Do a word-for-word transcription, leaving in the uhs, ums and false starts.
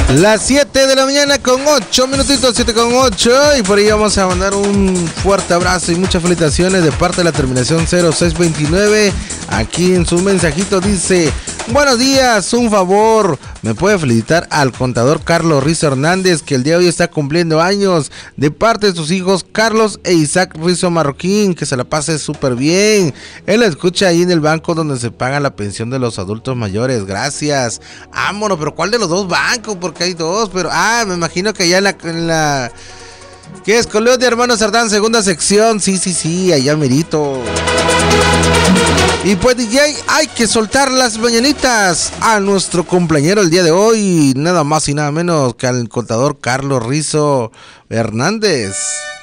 Las siete de la mañana con ocho minutitos, siete con ocho, y por ahí vamos a mandar un fuerte abrazo y muchas felicitaciones de parte de la terminación cero seis veintinueve. Aquí en su mensajito dice: buenos días, un favor, me puede felicitar al contador Carlos Rizo Hernández, que el día de hoy está cumpliendo años, de parte de sus hijos Carlos e Isaac Rizo Marroquín, que se la pase súper bien. Él la escucha ahí en el banco donde se paga la pensión de los adultos mayores. Gracias. Vámonos, pero ¿cuál de los dos bancos? Porque hay dos, pero ah, me imagino que allá en la, en la ¿qué es? Colegio de Hermanos Sardán, segunda sección. Sí, sí, sí, allá merito. Y pues D J, hay que soltar las mañanitas a nuestro cumpleañero el día de hoy, nada más y nada menos que al contador Carlos Rizo Hernández.